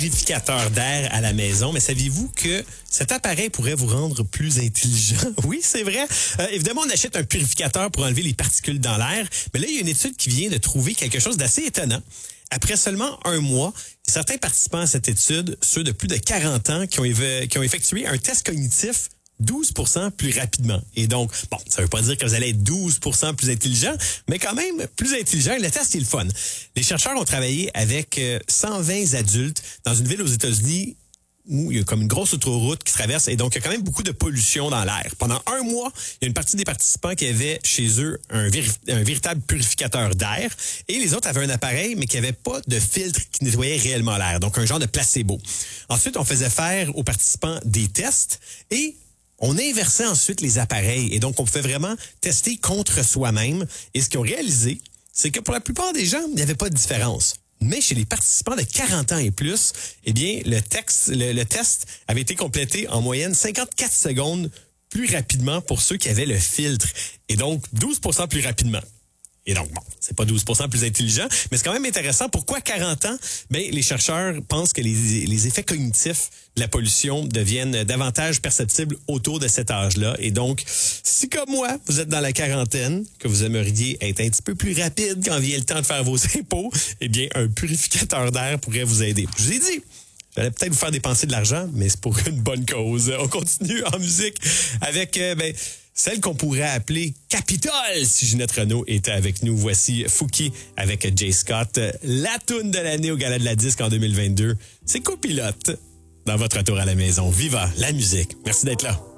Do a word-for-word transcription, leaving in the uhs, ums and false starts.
purificateur d'air à la maison, mais saviez-vous que cet appareil pourrait vous rendre plus intelligent? Oui, c'est vrai. Euh, évidemment, on achète un purificateur pour enlever les particules dans l'air, mais là, il y a une étude qui vient de trouver quelque chose d'assez étonnant. Après seulement un mois, certains participants à cette étude, ceux de plus de quarante ans, qui ont, éve- qui ont effectué un test cognitif douze pour cent plus rapidement. Et donc, bon, ça veut pas dire que vous allez être douze pour cent plus intelligent, mais quand même plus intelligent. Le test est le fun. Les chercheurs ont travaillé avec euh, cent vingt adultes dans une ville aux États-Unis où il y a comme une grosse autoroute qui traverse et donc il y a quand même beaucoup de pollution dans l'air. Pendant un mois, il y a une partie des participants qui avaient chez eux un, véri- un véritable purificateur d'air et les autres avaient un appareil mais qui n'avait pas de filtre qui nettoyait réellement l'air, donc un genre de placebo. Ensuite, on faisait faire aux participants des tests et on inversait ensuite les appareils et donc on pouvait vraiment tester contre soi-même. Et ce qu'ils ont réalisé, c'est que pour la plupart des gens, il n'y avait pas de différence. Mais chez les participants de quarante ans et plus, eh bien, le, texte, le, le test avait été complété en moyenne cinquante-quatre secondes plus rapidement pour ceux qui avaient le filtre. Et donc, douze pour cent plus rapidement. Et donc, bon, c'est pas douze pour cent plus intelligent, mais c'est quand même intéressant. Pourquoi quarante ans? Ben, les chercheurs pensent que les, les effets cognitifs de la pollution deviennent davantage perceptibles autour de cet âge-là. Et donc, si comme moi, vous êtes dans la quarantaine, que vous aimeriez être un petit peu plus rapide quand vient le temps de faire vos impôts, eh bien, un purificateur d'air pourrait vous aider. Je vous ai dit, j'allais peut-être vous faire dépenser de l'argent, mais c'est pour une bonne cause. On continue en musique avec, euh, ben, celle qu'on pourrait appeler Capitole si Ginette Renault était avec nous. Voici Fouki avec Jay Scott. La toune de l'année au Gala de la Disque en deux mille vingt-deux. C'est Copilote dans votre retour à la maison. Viva la musique. Merci d'être là.